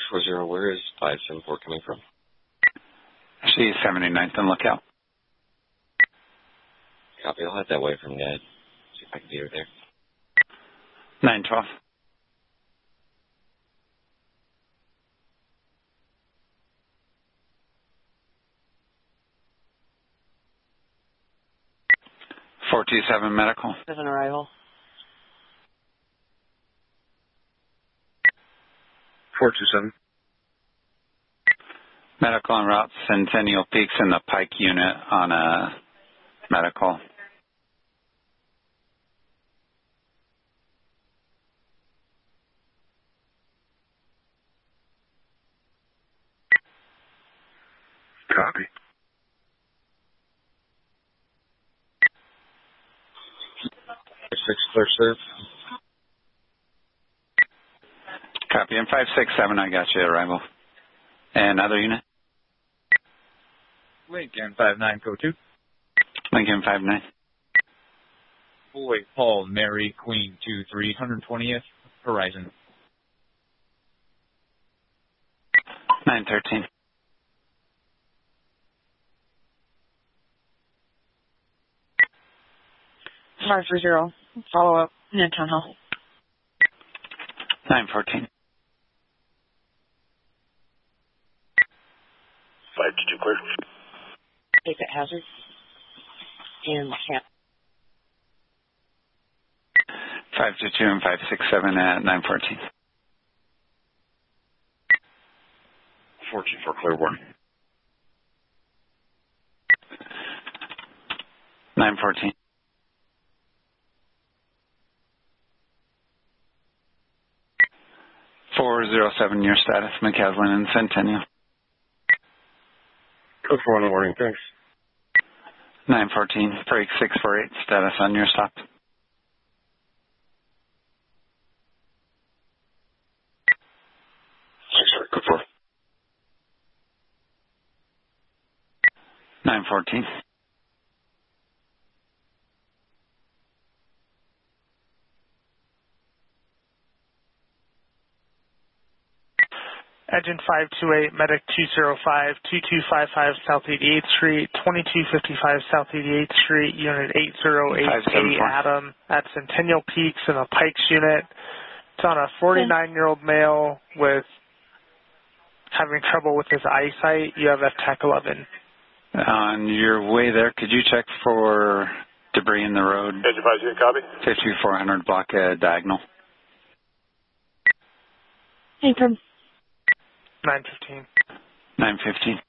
540, where is 574 coming from? She's 79th and Lookout. Copy, I'll head that way from Ned. See if I can beat her there. 912. (427) medical. There's an arrival. 427. Medical en route, Centennial Peaks in the Pike unit on a medical. Copy. Six clear, sir. Copy. And 567, I got you, arrival. And other unit? Lincoln 5902. Lincoln 59. Boy, Paul, Mary, Queen 23, 120th, Horizon. 913. Mark 30. Follow up in a town hall. 914. 522 clear. Exit hazard. And camp. 522 and 567 at 914. 424 clear 1. 914. 407, your status, McCaslin and Centennial. Code 4 on the warning, thanks. 914, break 648, status on your stop. 6 code 4. 914. Engine 528, Medic 205, 2255 South 88th Street, 2255 South 88th Street, Unit 80880 Adam at Centennial Peaks in the Pikes unit. It's on a 49-year-old male with having trouble with his eyesight. You have FTAC 11. On your way there, could you check for debris in the road? Engine 528, copy. 5400 block diagonal. Hey, from 915. 915.